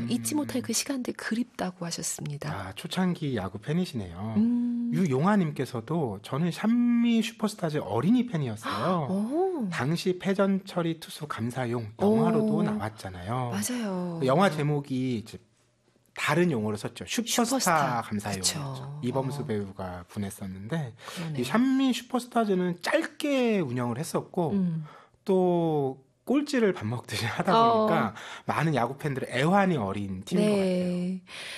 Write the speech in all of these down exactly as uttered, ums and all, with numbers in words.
음. 잊지 못할 그 시간들 그립다고 하셨습니다. 아, 초창기 야구 팬이시네요. 음. 유용아님께서도 저는 샴미 슈퍼스타즈 어린이 팬이었어요. 오. 당시 패전 처리 투수 감사용 영화로도 오. 나왔잖아요. 맞아요. 영화 제목이 이제 다른 용어로 썼죠. 슈퍼스타, 슈퍼스타. 감사용. 이범수 어. 배우가 분했었는데 그러네요. 이 샴미 슈퍼스타즈는 짧게 운영을 했었고 음. 또 꼴찌를 밥 먹듯이 하다 보니까 어. 많은 야구 팬들의 애환이 어린 팀인 네. 것 같아요.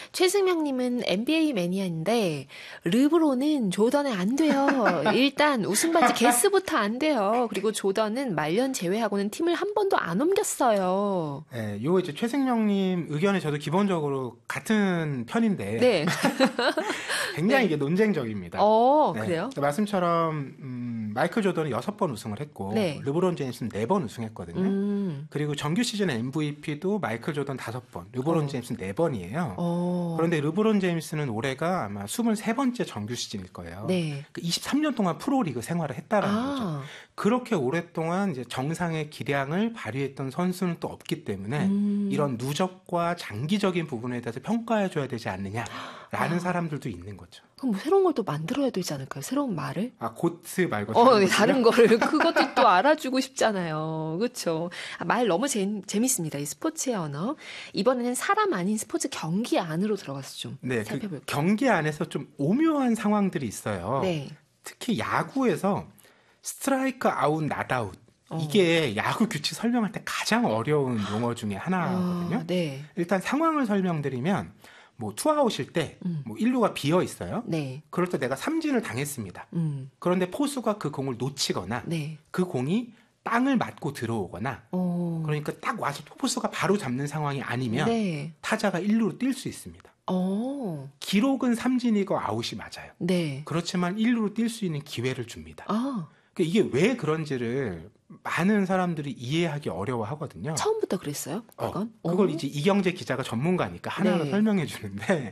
최승명님은 엔비에이 매니아인데 르브론은 조던에 안 돼요. 일단 우승반지 게스부터 안 돼요. 그리고 조던은 말년 제외하고는 팀을 한 번도 안 옮겼어요. 네, 요 이제 최승명님 의견에 저도 기본적으로 같은 편인데 네. 굉장히 네. 이게 논쟁적입니다. 어, 네. 그래요? 말씀처럼 음, 마이클 조던은 여섯 번 우승을 했고 네. 르브론 제임스는 네 번 우승했거든요. 음. 그리고 정규 시즌 엠브이피도 마이클 조던 다섯 번, 르브론 어. 제임스는 네 번이에요. 어. 그런데 르브론 제임스는 올해가 아마 스물세 번째 정규 시즌일 거예요. 네. 그 이십삼 년 동안 프로리그 생활을 했다라는 아. 거죠. 그렇게 오랫동안 이제 정상의 기량을 발휘했던 선수는 또 없기 때문에 음. 이런 누적과 장기적인 부분에 대해서 평가해줘야 되지 않느냐라는 아. 사람들도 있는 거죠. 그럼 뭐 새로운 걸 또 만들어야 되지 않을까요? 새로운 말을? 아, 고트 말고 어, 네, 다른 거를. 그것도 또 알아주고 싶잖아요. 그렇죠. 아, 말 너무 재, 재밌습니다. 이 스포츠의 언어. 이번에는 사람 아닌 스포츠 경기 안으로 들어가서 좀 네, 살펴볼게요. 그 경기 안에서 좀 오묘한 상황들이 있어요. 네. 특히 야구에서 스트라이크 아웃, 낫아웃. 어. 이게 야구 규칙 설명할 때 가장 어려운 용어 중에 하나거든요. 어, 네. 일단 상황을 설명드리면 뭐 투아웃일 때 음. 뭐 일 루가 비어 있어요. 네. 그럴 때 내가 삼진을 당했습니다. 음. 그런데 포수가 그 공을 놓치거나 네. 그 공이 땅을 맞고 들어오거나 오. 그러니까 딱 와서 포수가 바로 잡는 상황이 아니면 네. 타자가 일 루로 뛸 수 있습니다. 오. 기록은 삼진이고 아웃이 맞아요. 네. 그렇지만 일 루로 뛸 수 있는 기회를 줍니다. 아. 그러니까 이게 왜 그런지를 많은 사람들이 이해하기 어려워하거든요. 처음부터 그랬어요? 그건? 어, 그걸 이제 이경재 기자가 전문가니까 하나하나 네. 설명해 주는데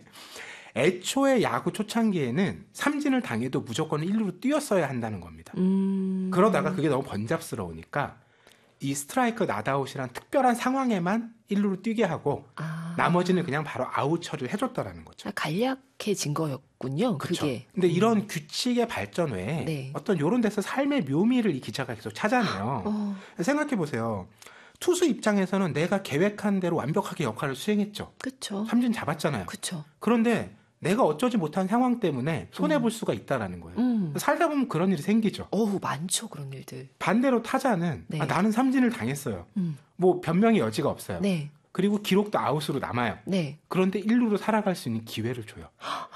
애초에 야구 초창기에는 삼진을 당해도 무조건 일 루로 뛰었어야 한다는 겁니다. 음... 그러다가 그게 너무 번잡스러우니까 이 스트라이크 낫아웃이란 특별한 상황에만 일 루로 뛰게 하고 아... 나머지는 그냥 바로 아웃 처리를 해줬다라는 거죠. 아, 간략해진 거였군요. 그쵸? 그게. 근데 음. 이런 규칙의 발전 외에 네. 어떤 이런 데서 삶의 묘미를 이 기자가 계속 찾아내요. 어... 생각해 보세요. 투수 입장에서는 내가 계획한 대로 완벽하게 역할을 수행했죠. 그렇죠. 삼진 잡았잖아요. 그렇죠. 그런데 내가 어쩌지 못한 상황 때문에 손해볼 음. 수가 있다라는 거예요. 음. 살다 보면 그런 일이 생기죠. 어우, 많죠. 그런 일들. 반대로 타자는 네. 아, 나는 삼진을 당했어요. 음. 뭐 변명의 여지가 없어요. 네. 그리고 기록도 아웃으로 남아요. 네. 그런데 일 루로 살아갈 수 있는 기회를 줘요.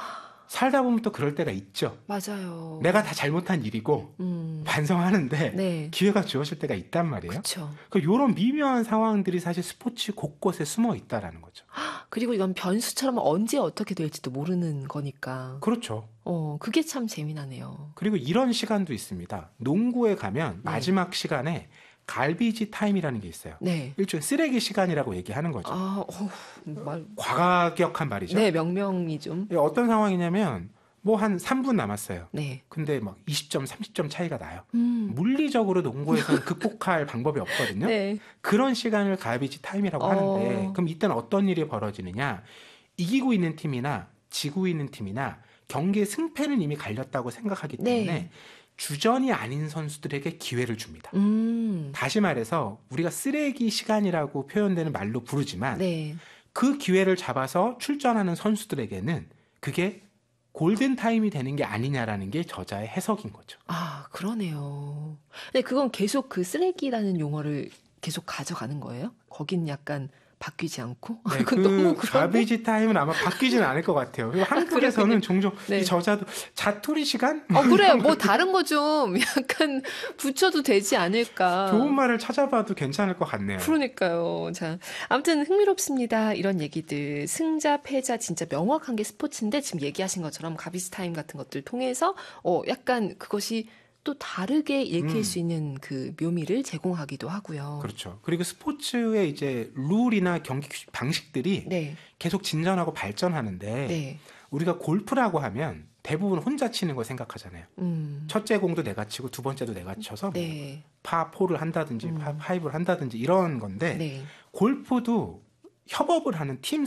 살다 보면 또 그럴 때가 있죠. 맞아요. 내가 다 잘못한 일이고 음. 반성하는데 네. 기회가 주어질 때가 있단 말이에요. 그렇죠. 그러니까 이런 미묘한 상황들이 사실 스포츠 곳곳에 숨어 있다라는 거죠. 그리고 이건 변수처럼 언제 어떻게 될지도 모르는 거니까. 그렇죠. 어, 그게 참 재미나네요. 그리고 이런 시간도 있습니다. 농구에 가면 네. 마지막 시간에 갈비지 타임이라는 게 있어요. 네. 일종의 쓰레기 시간이라고 얘기하는 거죠. 아, 어, 말... 과격한 말이죠. 네, 명명이 좀. 어떤 상황이냐면 뭐 한 삼 분 남았어요. 네. 근데 막 이십 점, 삼십 점 차이가 나요. 음. 물리적으로 농구에서는 극복할 방법이 없거든요. 네. 그런 시간을 갈비지 타임이라고 어... 하는데 그럼 이때는 어떤 일이 벌어지느냐. 이기고 있는 팀이나 지고 있는 팀이나 경기의 승패는 이미 갈렸다고 생각하기 때문에 네. 주전이 아닌 선수들에게 기회를 줍니다. 음. 다시 말해서 우리가 쓰레기 시간이라고 표현되는 말로 부르지만 네. 그 기회를 잡아서 출전하는 선수들에게는 그게 골든타임이 되는 게 아니냐라는 게 저자의 해석인 거죠. 아, 그러네요. 근데 그건 계속 그 쓰레기라는 용어를 계속 가져가는 거예요? 거긴 약간 바뀌지 않고? 네, 그 너무 가비지 타임은 아마 바뀌지는 않을 것 같아요. 그리고 한국에서는 종종 네. 이 저자도 자투리 시간? 어, 그래요. 뭐 다른 거 좀 약간 붙여도 되지 않을까. 좋은 말을 찾아봐도 괜찮을 것 같네요. 그러니까요. 자, 아무튼 흥미롭습니다. 이런 얘기들. 승자, 패자 진짜 명확한 게 스포츠인데 지금 얘기하신 것처럼 가비지 타임 같은 것들 통해서 어, 약간 그것이 또 다르게 읽힐 음. 수 있는 그 묘미를 제공하기도 하고요. 그렇죠. 그리고 스포츠의 이제 룰이나 경기 방식들이 네. 계속 진전하고 발전하는데 파인데 네. 우리가 골프라고 하면 대부분 혼자 치는 거 생각하잖아요. 음. 첫째 공도 내가 치고 두 번째도 내가 쳐서 네. 파 포를 한다든지 음. 파 파이브를 한다든지 이런 건데 네. 골프도 협업을 하는 팀